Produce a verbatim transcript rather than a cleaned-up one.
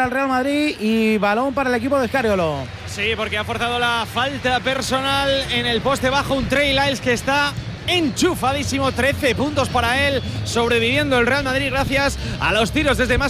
para el Real Madrid y balón para el equipo de Scariolo. Sí, porque ha forzado la falta personal en el poste bajo, un Trey Lyles que está enchufadísimo, trece puntos para él, sobreviviendo el Real Madrid gracias a los tiros desde más